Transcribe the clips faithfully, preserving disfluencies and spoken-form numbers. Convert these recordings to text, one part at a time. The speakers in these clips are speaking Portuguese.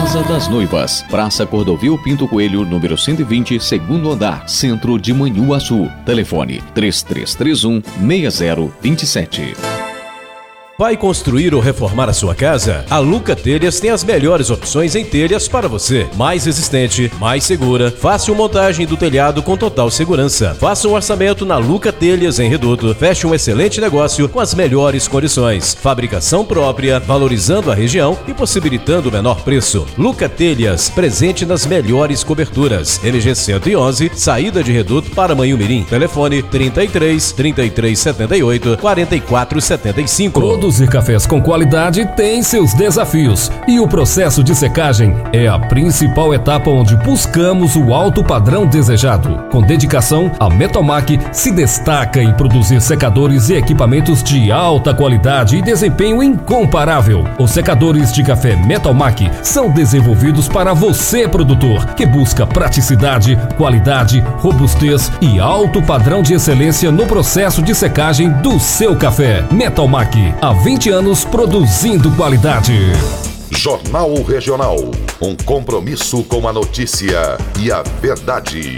Casa das Noivas, Praça Cordovil Pinto Coelho, número cento e vinte, segundo andar, Centro de Manhuaçu. Telefone três três três um, seis zero dois sete. Vai construir ou reformar a sua casa? A Luca Telhas tem as melhores opções em telhas para você. Mais resistente, mais segura, fácil montagem do telhado com total segurança. Faça um orçamento na Luca Telhas em Reduto. Feche um excelente negócio com as melhores condições. Fabricação própria, valorizando a região e possibilitando o menor preço. Luca Telhas, presente nas melhores coberturas. M G cento e onze, saída de Reduto para Manhumirim. Telefone trinta e três, trinta e três setenta e oito, quarenta e quatro setenta e cinco. Produzir cafés com qualidade tem seus desafios e o processo de secagem é a principal etapa onde buscamos o alto padrão desejado. Com dedicação, a Metalmac se destaca em produzir secadores e equipamentos de alta qualidade e desempenho incomparável. Os secadores de café Metalmac são desenvolvidos para você, produtor, que busca praticidade, qualidade, robustez e alto padrão de excelência no processo de secagem do seu café. Metalmac, há vinte anos produzindo qualidade. Jornal Regional, um compromisso com a notícia e a verdade.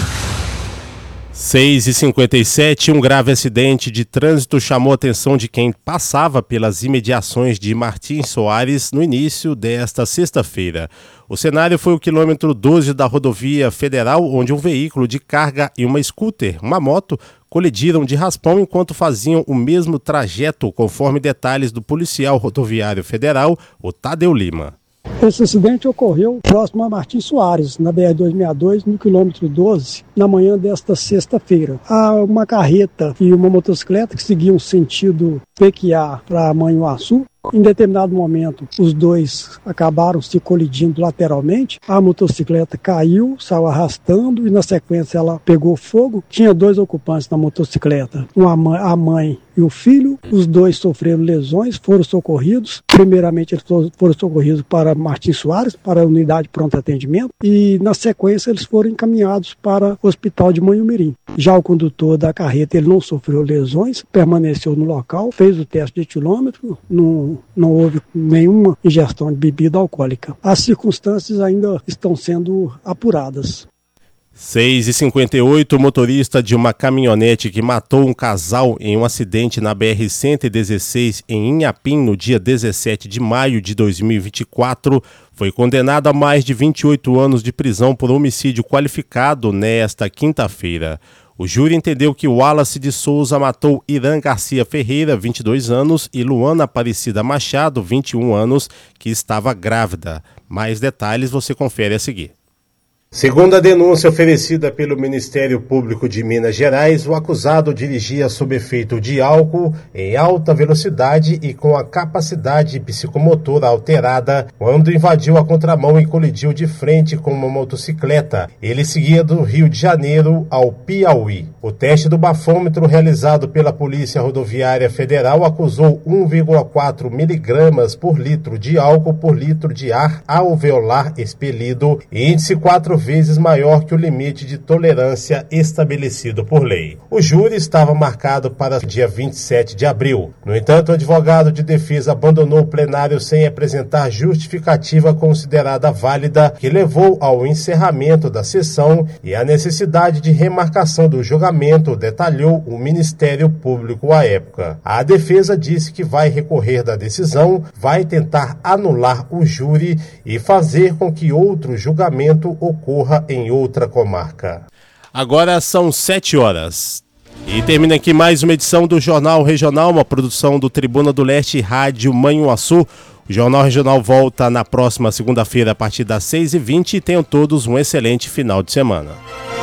seis e cinquenta e sete, um grave acidente de trânsito chamou a atenção de quem passava pelas imediações de Martins Soares no início desta sexta-feira. O cenário foi o quilômetro doze da rodovia federal, onde um veículo de carga e uma scooter, uma moto, colidiram de raspão enquanto faziam o mesmo trajeto, conforme detalhes do policial rodoviário federal, o Tadeu Lima. Esse acidente ocorreu próximo a Martins Soares, na B R duzentos e sessenta e dois, no quilômetro doze, na manhã desta sexta-feira. Há uma carreta e uma motocicleta que seguiam sentido Pequiá para Manhuaçu. Em determinado momento, os dois acabaram se colidindo lateralmente. A motocicleta caiu, saiu arrastando e, na sequência, ela pegou fogo. Tinha dois ocupantes na motocicleta, uma mãe, a mãe e o filho. Os dois sofreram lesões, foram socorridos. Primeiramente, eles foram socorridos para Martins Soares, para a unidade de pronto atendimento. E, na sequência, eles foram encaminhados para o hospital de Manhumirim. Já o condutor da carreta, ele não sofreu lesões, permaneceu no local, fez o teste de etilômetro, não, não houve nenhuma ingestão de bebida alcoólica. As circunstâncias ainda estão sendo apuradas. seis e cinquenta e oito, o motorista de uma caminhonete que matou um casal em um acidente na B R cento e dezesseis em Inhapim no dia dezessete de maio de dois mil e vinte e quatro foi condenado a mais de vinte e oito anos de prisão por homicídio qualificado nesta quinta-feira. O júri entendeu que Wallace de Souza matou Irã Garcia Ferreira, vinte e dois anos, e Luana Aparecida Machado, vinte e um anos, que estava grávida. Mais detalhes você confere a seguir. Segundo a denúncia oferecida pelo Ministério Público de Minas Gerais, o acusado dirigia sob efeito de álcool em alta velocidade e com a capacidade psicomotora alterada quando invadiu a contramão e colidiu de frente com uma motocicleta. Ele seguia do Rio de Janeiro ao Piauí. O teste do bafômetro realizado pela Polícia Rodoviária Federal acusou um vírgula quatro miligramas por litro de álcool por litro de ar alveolar expelido, índice quatro vezes maior que o limite de tolerância estabelecido por lei. O júri estava marcado para o dia vinte e sete de abril. No entanto, o advogado de defesa abandonou o plenário sem apresentar justificativa considerada válida, que levou ao encerramento da sessão e à necessidade de remarcação do julgamento, detalhou o Ministério Público à época. A defesa disse que vai recorrer da decisão, vai tentar anular o júri e fazer com que outro julgamento ocorra em outra comarca. Agora são sete horas. E termina aqui mais uma edição do Jornal Regional, uma produção do Tribuna do Leste Rádio Manhuaçu. O Jornal Regional volta na próxima segunda-feira a partir das seis e vinte e tenham todos um excelente final de semana.